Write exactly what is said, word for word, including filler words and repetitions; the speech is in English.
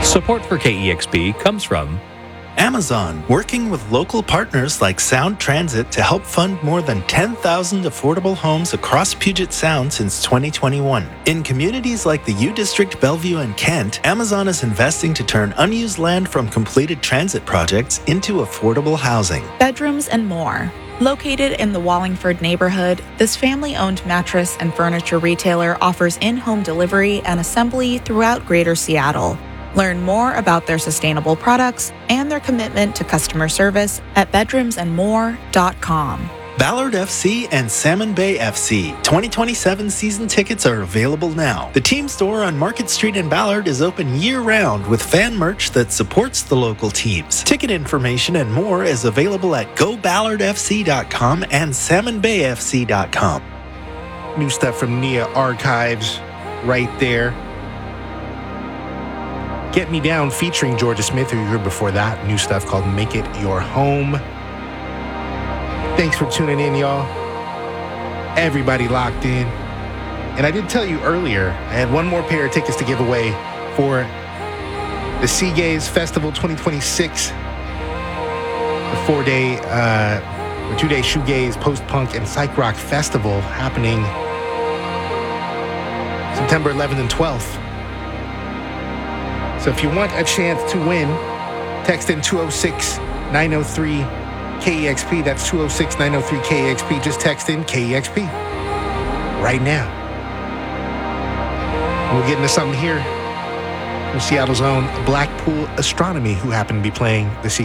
Support for K E X P comes from Amazon, working with local partners like Sound Transit to help fund more than ten thousand affordable homes across Puget Sound since twenty twenty-one. In communities like the U District, Bellevue, and Kent, Amazon is investing to turn unused land from completed transit projects into affordable housing. Bedrooms and more. Located in the Wallingford neighborhood, this family-owned mattress and furniture retailer offers in-home delivery and assembly throughout Greater Seattle. Learn more about their sustainable products and their commitment to customer service at bedrooms and more dot com. Ballard F C and Salmon Bay F C twenty twenty-seven season tickets are available now. The team store on Market Street in Ballard is open year-round with fan merch that supports the local teams. Ticket information and more is available at go ballard f c dot com and salmon bay f c dot com. New stuff from Nia Archives right there. Get Me Down featuring Georgia Smith, who you heard before that. New stuff called Make It Your Home. Thanks for tuning in, y'all. Everybody locked in. And I did tell you earlier, I had one more pair of tickets to give away for the Seagaze Festival twenty twenty-six. The four-day, uh, or two-day shoegaze, post-punk, and psych rock festival happening September eleventh and twelfth. So if you want a chance to win, text in two oh six, nine oh three, K E X P. That's two oh six, nine oh three, K E X P. Just text in K E X P right now. And we'll get into something here from Seattle's own Blackpool Astronomy, who happen to be playing this evening.